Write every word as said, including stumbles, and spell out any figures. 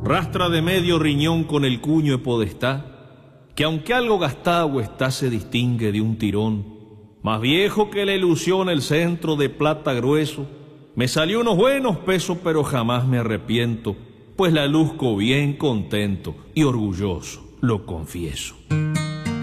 rastra de medio riñón con el cuño de podestá, que aunque algo gastado está se distingue de un tirón, más viejo que la ilusión el centro de plata grueso, me salió unos buenos pesos pero jamás me arrepiento, pues la luzco bien contento y orgulloso, lo confieso.